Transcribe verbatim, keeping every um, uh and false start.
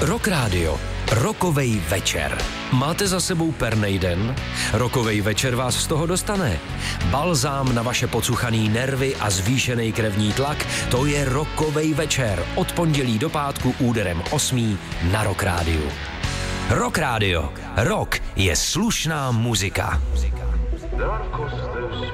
Rock Radio. Rokovej večer. Máte za sebou pernej den? Rokovej večer vás z toho dostane. Balzám na vaše pocuchaný nervy a zvýšený krevní tlak, to je Rokovej večer. Od pondělí do pátku úderem osmý na Rock Radio. Rock Radio. Rock je slušná muzika.